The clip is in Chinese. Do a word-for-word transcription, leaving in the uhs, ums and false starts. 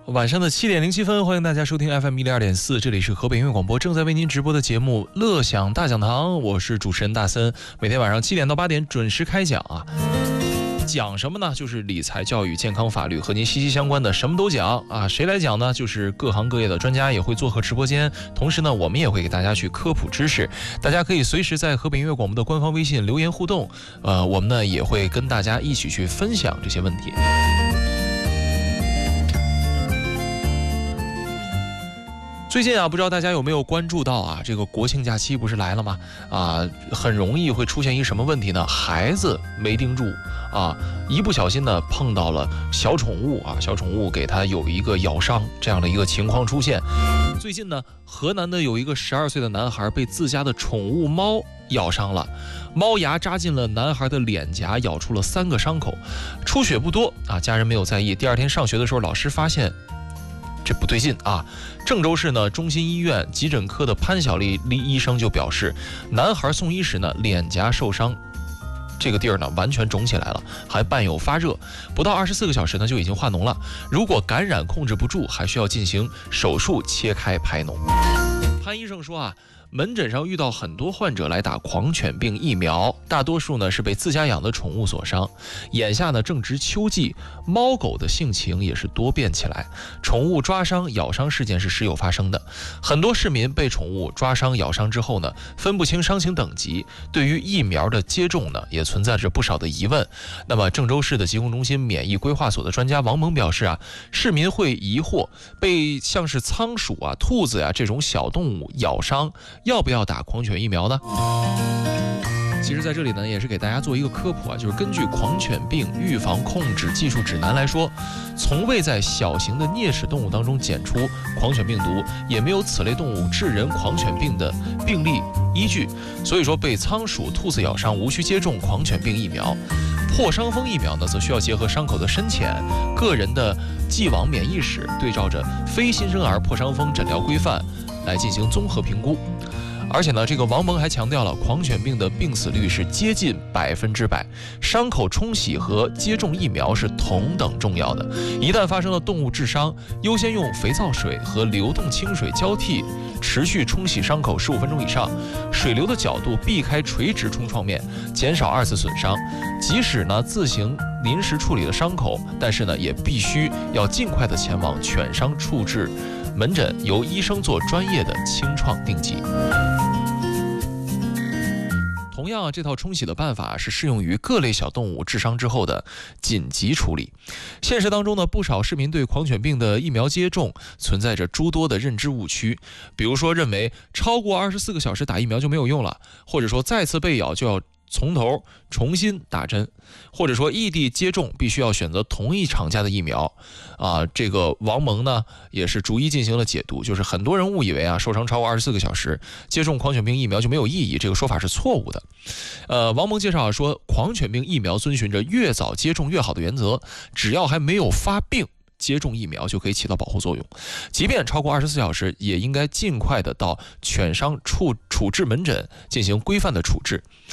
晚上的七点零七分，欢迎大家收听 F M 一零二点四，这里是河北音乐广播正在为您直播的节目《乐享大讲堂》，我是主持人大森，每天晚上七点到八点准时开讲啊。讲什么呢？就是理财、教育、健康、法律，和您息息相关的什么都讲啊。谁来讲呢？就是各行各业的专家也会做客直播间，同时呢，我们也会给大家去科普知识。大家可以随时在河北音乐广播的官方微信留言互动，呃，我们呢也会跟大家一起去分享这些问题。最近啊，不知道大家有没有关注到啊，这个国庆假期不是来了吗？啊，很容易会出现一什么问题呢？孩子没盯住啊，一不小心呢碰到了小宠物啊，小宠物给他有一个咬伤这样的一个情况出现。最近呢，河南的有一个十二岁的男孩被自家的宠物猫咬伤了，猫牙扎进了男孩的脸颊，咬出了三个伤口，出血不多啊，家人没有在意。第二天上学的时候，老师发现这不对劲啊！郑州市呢中心医院急诊科的潘小丽医生就表示，男孩送医时呢脸颊受伤，这个地儿呢完全肿起来了，还伴有发热，不到二十四个小时呢就已经化脓了。如果感染控制不住，还需要进行手术切开排脓。潘医生说啊，门诊上遇到很多患者来打狂犬病疫苗，大多数呢是被自家养的宠物所伤。眼下呢正值秋季，猫狗的性情也是多变起来，宠物抓伤、咬伤事件是时有发生的。很多市民被宠物抓伤、咬伤之后呢，分不清伤情等级，对于疫苗的接种呢，也存在着不少的疑问。那么郑州市的疾控中心免疫规划所的专家王蒙表示啊，市民会疑惑被像是仓鼠啊、兔子呀、啊、这种小动物咬伤，要不要打狂犬疫苗呢？其实在这里呢，也是给大家做一个科普啊，就是根据狂犬病预防控制技术指南来说，从未在小型的啮齿动物当中检出狂犬病毒，也没有此类动物致人狂犬病的病例依据。所以说，被仓鼠、兔子咬伤无需接种狂犬病疫苗。破伤风疫苗呢，则需要结合伤口的深浅、个人的既往免疫史，对照着非新生儿破伤风诊疗规范来进行综合评估。而且呢，这个王蒙还强调了，狂犬病的病死率是接近百分之百，伤口冲洗和接种疫苗是同等重要的。一旦发生了动物致伤，优先用肥皂水和流动清水交替持续冲洗伤口十五分钟以上，水流的角度避开垂直冲创面，减少二次损伤。即使呢自行临时处理了伤口，但是呢也必须要尽快的前往犬伤处置门诊，由医生做专业的清创定级。同样，这套冲洗的办法是适用于各类小动物致伤之后的紧急处理。现实当中呢，不少市民对狂犬病的疫苗接种存在着诸多的认知误区，比如说认为超过二十四个小时打疫苗就没有用了，或者说再次被咬就要从头重新打针，或者说异地接种必须要选择同一厂家的疫苗啊。这个王蒙呢也是逐一进行了解读，就是很多人误以为啊受伤超过二十四个小时接种狂犬病疫苗就没有意义，这个说法是错误的。呃，王蒙介绍说，狂犬病疫苗遵循着越早接种越好的原则，只要还没有发病，接种疫苗就可以起到保护作用，即便超过二十四小时，也应该尽快的到犬伤处处置门诊进行规范的处置。